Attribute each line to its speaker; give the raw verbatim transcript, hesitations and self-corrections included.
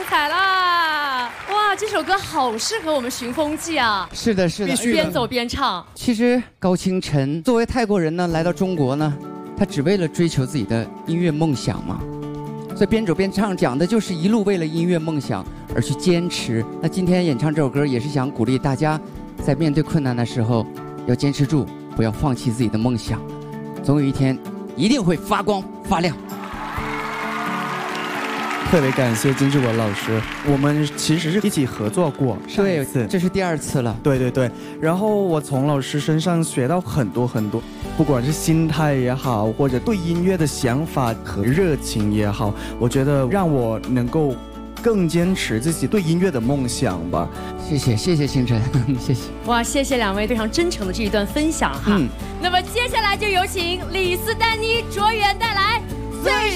Speaker 1: 彩啦！哇，这首歌好适合我们寻风记啊！
Speaker 2: 是的，是的，
Speaker 1: 必须边走边唱。
Speaker 2: 其实高清晨作为泰国人呢，来到中国呢，他只为了追求自己的音乐梦想嘛。所以边走边唱讲的就是一路为了音乐梦想而去坚持。那今天演唱这首歌也是想鼓励大家，在面对困难的时候要坚持住，不要放弃自己的梦想，总有一天一定会发光发亮。
Speaker 3: 特别感谢金志文老师，我们其实是一起合作过，上一次
Speaker 2: 这是第二次了。
Speaker 3: 对对对，然后我从老师身上学到很多很多，不管是心态也好，或者对音乐的想法和热情也好，我觉得让我能够更坚持自己对音乐的梦想吧。
Speaker 2: 谢谢，谢谢星辰，谢谢。
Speaker 1: 哇，谢谢两位非常真诚的这一段分享哈。嗯，那么接下来就有请李斯丹妮卓源带来最